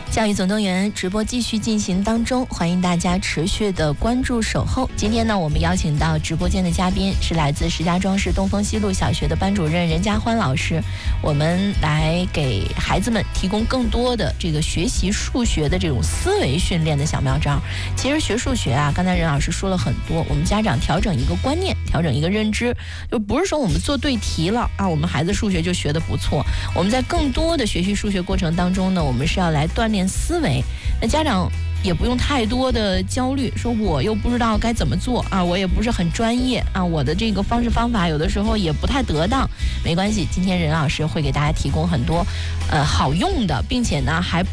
教育总动员直播继续进行当中，欢迎大家持续的关注守候。今天呢，我们邀请到直播间的嘉宾是来自石家庄市东风西路小学的班主任任家欢老师，我们来给孩子们提供更多的这个学习数学的这种思维训练的小妙招。其实学数学啊，刚才任老师说了很多，我们家长调整一个观念，调整一个认知，就不是说我们做对题了啊，我们孩子数学就学得不错。我们在更多的学习数学过程当中呢，我们是要来锻炼思维。那家长也不用太多的焦虑，说我又不知道该怎么做啊，我也不是很专业啊，我的这个方式方法有的时候也不太得当，没关系，今天任老师会给大家提供很多好用的，并且呢还